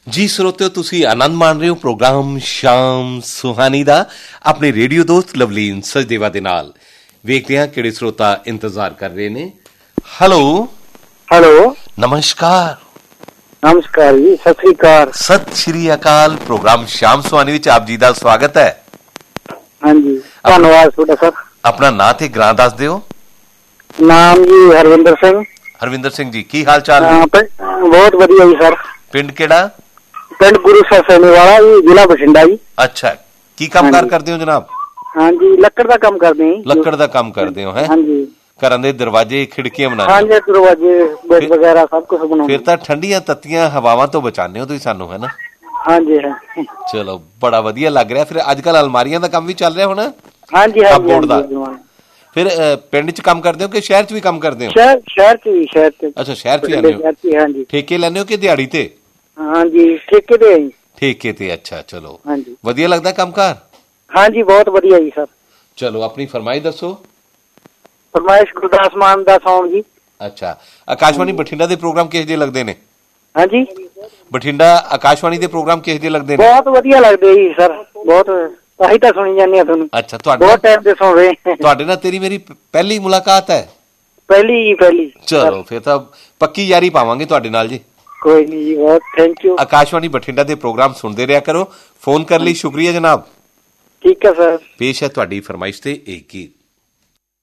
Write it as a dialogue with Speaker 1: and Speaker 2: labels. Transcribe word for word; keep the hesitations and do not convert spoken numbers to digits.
Speaker 1: ਜੀ ਸਰੋਤਿਓ, ਤੁਸੀਂ ਆਨੰਦ ਮਾਣ ਰਹੇ ਹੋ ਪ੍ਰੋਗਰਾਮ ਸ਼ਾਮ ਸੁਹਾਨੀ ਦਾ ਆਪਣੇ ਰੇਡੀਓ ਦੋਸਤ ਲਵਲੀਨ ਸਚਦੇਵਾ ਦੇ ਨਾਲ। ਵੇਖਦੇ ਹਾਂ ਕਿਹੜੇ ਸਰੋਤਾ ਇੰਤਜ਼ਾਰ ਕਰ ਰਹੇ ਨੇ। ਹੈਲੋ
Speaker 2: ਹੈਲੋ,
Speaker 1: ਨਮਸਕਾਰ।
Speaker 2: ਨਮਸਕਾਰ ਜੀ, ਸਤਿ ਸ੍ਰੀ ਅਕਾਲ।
Speaker 1: ਸਤਿ ਸ਼੍ਰੀ ਅਕਾਲ। ਪ੍ਰੋਗਰਾਮ ਸ਼ਾਮ ਸੁਹਾਨੀ ਵਿੱਚ ਆਪ ਜੀ ਦਾ ਸਵਾਗਤ ਹੈ।
Speaker 2: ਹਾਂਜੀ, ਧੰਨਵਾਦ ਤੁਹਾਡਾ ਸਰ।
Speaker 1: ਆਪਣਾ ਨਾਂ ਤੇ ਗ੍ਰਾਂ ਦੱਸ ਦਿਓ।
Speaker 2: ਨਾਮ ਜੀ ਹਰਵਿੰਦਰ ਸਿੰਘ।
Speaker 1: ਹਰਵਿੰਦਰ ਸਿੰਘ ਜੀ, ਕੀ ਹਾਲ ਚਾਲ?
Speaker 2: ਬਹੁਤ ਵਧੀਆ ਜੀ ਸਰ।
Speaker 1: ਪਿੰਡ ਕਿਹੜਾ?
Speaker 2: ਪਿੰਡ ਗੁਰੂ ਸਾਹਿਬ ਵਾਲਾ ਜੀ, ਜ਼ਿਲ੍ਹਾ ਬਠਿੰਡਾ ਜੀ।
Speaker 1: ਅੱਛਾ, ਕੀ ਕੰਮ ਕਾਰ ਕਰਦੇ ਹੋ ਜਨਾਬ?
Speaker 2: ਹਾਂਜੀ, ਲੱਕੜ ਦਾ ਕੰਮ ਕਰਦੇ ਹਾਂ।
Speaker 1: ਲੱਕੜ ਦਾ ਕੰਮ ਕਰਦੇ ਹੋ? ਹੈ
Speaker 2: ਹਾਂਜੀ।
Speaker 1: ਘਰਾਂ ਦੇ ਦਰਵਾਜ਼ੇ ਖਿੜਕੀਆਂ ਬਣਾਉਂਦੇ?
Speaker 2: ਹਾਂਜੀ, ਦਰਵਾਜ਼ੇ ਬੈੱਡ ਵਗੈਰਾ ਸਭ ਕੁਝ ਬਣਾਉਂਦੇ।
Speaker 1: ਫਿਰ ਤਾਂ ਠੰਡੀਆਂ ਤੱਤੀਆਂ ਹਵਾਵਾਂ ਤੋਂ ਬਚਾਉਂਦੇ ਹੋ ਤੁਸੀਂ ਸਾਨੂੰ, ਹੈ ਨਾ?
Speaker 2: ਹਾਂਜੀ।
Speaker 1: ਚਲੋ, ਬੜਾ ਵਧੀਆ ਲੱਗ ਰਿਹਾ। ਫਿਰ ਅੱਜ ਕੱਲ੍ਹ ਅਲਮਾਰੀਆਂ ਦਾ ਕੰਮ ਵੀ ਚੱਲ ਰਿਹਾ ਹੁਣ?
Speaker 2: ਹਾਂਜੀ ਹਾਂਜੀ।
Speaker 1: ਫਿਰ ਪਿੰਡ ਚ ਕੰਮ ਕਰਦੇ ਹੋ ਕਿ ਸ਼ਹਿਰ ਚ ਵੀ ਕੰਮ ਕਰਦੇ ਹੋ?
Speaker 2: ਸ਼ਹਿਰ ਸ਼ਹਿਰ ਚ ਵੀ। ਸ਼ਹਿਰ ਚ।
Speaker 1: ਅੱਛਾ, ਸ਼ਹਿਰ ਚ ਜਾਂਦੇ ਹੋ।
Speaker 2: ਹਾਂਜੀ।
Speaker 1: ਠੇਕੇ ਲੈਂਦੇ ਹੋ ਕਿ ਦਿਹਾੜੀ ਤੇ?
Speaker 2: ਹਾਂਜੀ, ਠੇਕੇ ਤੇ। ਠੇਕੇ
Speaker 1: ਤੇ। ਅੱਛਾ, ਚਲੋ
Speaker 2: ਹਾਂਜੀ।
Speaker 1: ਵਧੀਆ ਲੱਗਦਾ ਕੰਮ ਕਾਰ?
Speaker 2: ਹਾਂਜੀ, ਬਹੁਤ ਵਧੀਆ ਜੀ ਸਰ।
Speaker 1: ਚਲੋ, ਆਪਣੀ ਫਰਮਾਇਸ਼ ਦੱਸੋ।
Speaker 2: ਫਰਮਾਇਸ਼ ਗੁਰਦਾਸ ਮਾਨ ਦਾ ਸੌਂਗ ਜੀ।
Speaker 1: ਅੱਛਾ, ਆਕਾਸ਼ਵਾਣੀ ਬਠਿੰਡਾ ਦੇ ਪ੍ਰੋਗਰਾਮ ਕਿਹੋ ਜਿਹੇ ਲੱਗਦੇ ਨੇ?
Speaker 2: ਹਾਂਜੀ,
Speaker 1: ਬਠਿੰਡਾ ਆਕਾਸ਼ਵਾਣੀ ਦੇ ਪ੍ਰੋਗਰਾਮ ਕਿਹੋ ਜਿਹੇ ਲੱਗਦੇ ਨੇ?
Speaker 2: ਬਹੁਤ ਵਧੀਆ ਲੱਗਦੇ ਜੀ ਸਰ, ਬਹੁਤ। ਅਸੀਂ ਤਾਂ ਸੁਣੀ ਜਾਂਦੇ ਆ ਤੁਹਾਨੂੰ।
Speaker 1: ਅੱਛਾ, ਤੁਹਾਡਾ
Speaker 2: ਬਹੁਤ ਟਾਈਮ ਤੇ ਸੁਣ ਰਹੇ।
Speaker 1: ਤੁਹਾਡੇ ਨਾਲ ਤੇਰੀ ਮੇਰੀ ਪਹਿਲੀ ਮੁਲਾਕਾਤ ਹੈ?
Speaker 2: ਪਹਿਲੀ ਜੀ, ਪਹਿਲੀ।
Speaker 1: ਚਲੋ, ਫਿਰ ਤਾਂ ਪੱਕੀ ਯਾਰੀ ਪਾਵਾਂਗੇ ਤੁਹਾਡੇ ਨਾਲ ਜੀ।
Speaker 2: ਕੋਈ ਨਹੀਂ ਜੀ, ਬਹੁਤ ਥੈਂਕ ਯੂ।
Speaker 1: ਆਕਾਸ਼ਵਾਣੀ ਬਠਿੰਡਾ ਦੇ ਪ੍ਰੋਗਰਾਮ ਸੁਣਦੇ ਰਿਹਾ ਕਰੋ। ਫੋਨ ਕਰਨ ਲਈ ਸ਼ੁਕਰੀਆ ਜਨਾਬ।
Speaker 2: ਠੀਕ ਹੈ ਸਰ।
Speaker 1: ਪੇਸ਼ ਹੈ ਤੁਹਾਡੀ ਫਰਮਾਇਸ਼ ਤੇ ਇੱਕ ਗੀਤ।